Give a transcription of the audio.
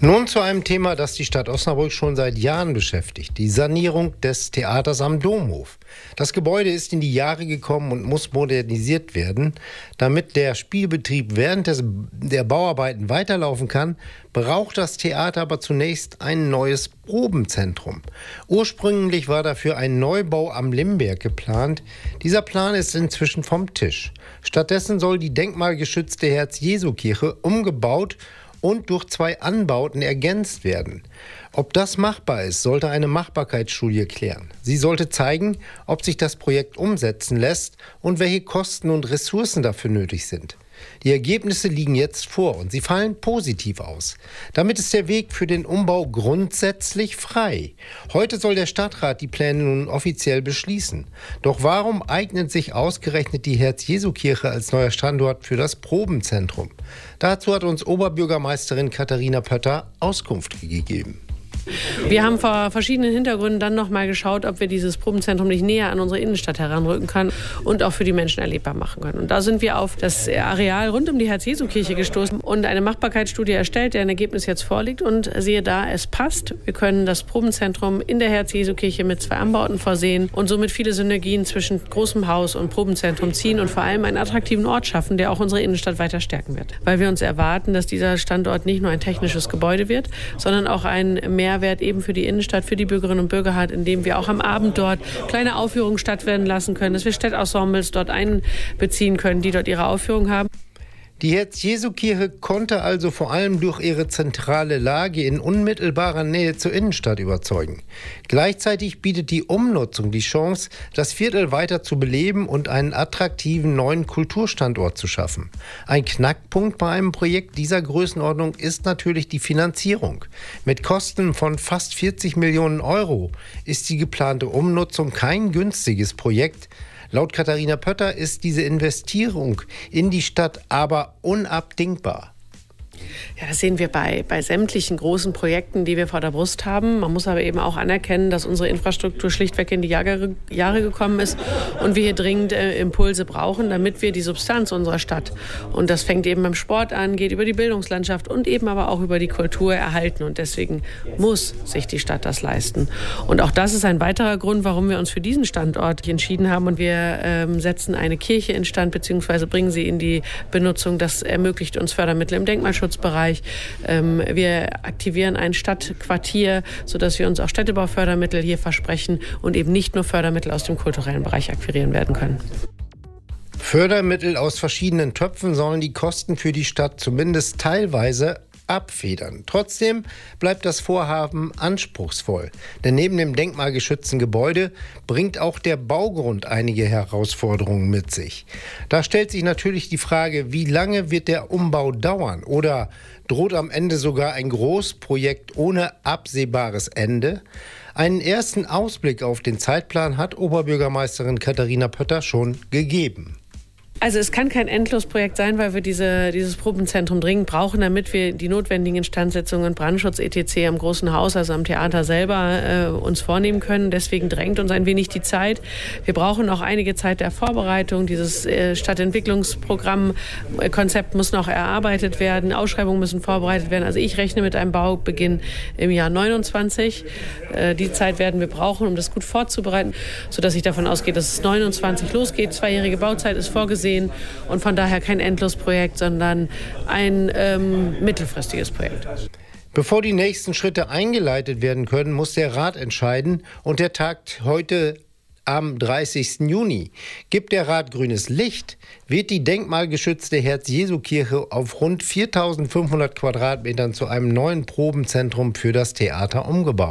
Nun zu einem Thema, das die Stadt Osnabrück schon seit Jahren beschäftigt: die Sanierung des Theaters am Domhof. Das Gebäude ist in die Jahre gekommen und muss modernisiert werden. Damit der Spielbetrieb während der Bauarbeiten weiterlaufen kann, braucht das Theater aber zunächst ein neues Probenzentrum. Ursprünglich war dafür ein Neubau am Limberg geplant. Dieser Plan ist inzwischen vom Tisch. Stattdessen soll die denkmalgeschützte Herz-Jesu-Kirche umgebaut und durch 2 Anbauten ergänzt werden. Ob das machbar ist, sollte eine Machbarkeitsstudie klären. Sie sollte zeigen, ob sich das Projekt umsetzen lässt und welche Kosten und Ressourcen dafür nötig sind. Die Ergebnisse liegen jetzt vor und sie fallen positiv aus. Damit ist der Weg für den Umbau grundsätzlich frei. Heute soll der Stadtrat die Pläne nun offiziell beschließen. Doch warum eignet sich ausgerechnet die Herz-Jesu-Kirche als neuer Standort für das Probenzentrum? Dazu hat uns Oberbürgermeisterin Katharina Pötter Auskunft gegeben. Wir haben vor verschiedenen Hintergründen dann nochmal geschaut, ob wir dieses Probenzentrum nicht näher an unsere Innenstadt heranrücken können und auch für die Menschen erlebbar machen können. Und da sind wir auf das Areal rund um die Herz-Jesu-Kirche gestoßen und eine Machbarkeitsstudie erstellt, deren Ergebnis jetzt vorliegt. Und siehe da, es passt. Wir können das Probenzentrum in der Herz-Jesu-Kirche mit 2 Anbauten versehen und somit viele Synergien zwischen großem Haus und Probenzentrum ziehen und vor allem einen attraktiven Ort schaffen, der auch unsere Innenstadt weiter stärken wird. Weil wir uns erwarten, dass dieser Standort nicht nur ein technisches Gebäude wird, sondern auch ein Mehrwert eben für die Innenstadt, für die Bürgerinnen und Bürger hat, indem wir auch am Abend dort kleine Aufführungen stattfinden lassen können, dass wir Städtensembles dort einbeziehen können, die dort ihre Aufführung haben. Die Herz-Jesu-Kirche konnte also vor allem durch ihre zentrale Lage in unmittelbarer Nähe zur Innenstadt überzeugen. Gleichzeitig bietet die Umnutzung die Chance, das Viertel weiter zu beleben und einen attraktiven neuen Kulturstandort zu schaffen. Ein Knackpunkt bei einem Projekt dieser Größenordnung ist natürlich die Finanzierung. Mit Kosten von fast 40 Millionen Euro ist die geplante Umnutzung kein günstiges Projekt. Laut Katharina Pötter ist diese Investierung in die Stadt aber unabdingbar. Ja, das sehen wir bei sämtlichen großen Projekten, die wir vor der Brust haben. Man muss aber eben auch anerkennen, dass unsere Infrastruktur schlichtweg in die Jahre gekommen ist und wir hier dringend Impulse brauchen, damit wir die Substanz unserer Stadt, und das fängt eben beim Sport an, geht über die Bildungslandschaft und eben aber auch über die Kultur, erhalten. Und deswegen muss sich die Stadt das leisten. Und auch das ist ein weiterer Grund, warum wir uns für diesen Standort entschieden haben. Und wir setzen eine Kirche instand, beziehungsweise bringen sie in die Benutzung. Das ermöglicht uns Fördermittel im Denkmalschutzbereich. Wir aktivieren ein Stadtquartier, sodass wir uns auch Städtebaufördermittel hier versprechen und eben nicht nur Fördermittel aus dem kulturellen Bereich akquirieren werden können. Fördermittel aus verschiedenen Töpfen sollen die Kosten für die Stadt zumindest teilweise abfedern. Trotzdem bleibt das Vorhaben anspruchsvoll, denn neben dem denkmalgeschützten Gebäude bringt auch der Baugrund einige Herausforderungen mit sich. Da stellt sich natürlich die Frage, wie lange wird der Umbau dauern, oder droht am Ende sogar ein Großprojekt ohne absehbares Ende? Einen ersten Ausblick auf den Zeitplan hat Oberbürgermeisterin Katharina Pötter schon gegeben. Also es kann kein Endlosprojekt sein, weil wir dieses Probenzentrum dringend brauchen, damit wir die notwendigen Instandsetzungen, Brandschutz etc. am großen Haus, also am Theater selber, uns vornehmen können. Deswegen drängt uns ein wenig die Zeit. Wir brauchen noch einige Zeit der Vorbereitung. Dieses Stadtentwicklungsprogramm-Konzept muss noch erarbeitet werden. Ausschreibungen müssen vorbereitet werden. Also ich rechne mit einem Baubeginn im Jahr 29. Die Zeit werden wir brauchen, um das gut vorzubereiten, sodass ich davon ausgehe, dass es 29 losgeht. 2-jährige Bauzeit ist vorgesehen. Und von daher kein Endlosprojekt, sondern ein mittelfristiges Projekt. Bevor die nächsten Schritte eingeleitet werden können, muss der Rat entscheiden, und der tagt heute am 30. Juni. Gibt der Rat grünes Licht, wird die denkmalgeschützte Herz-Jesu-Kirche auf rund 4.500 Quadratmetern zu einem neuen Probenzentrum für das Theater umgebaut.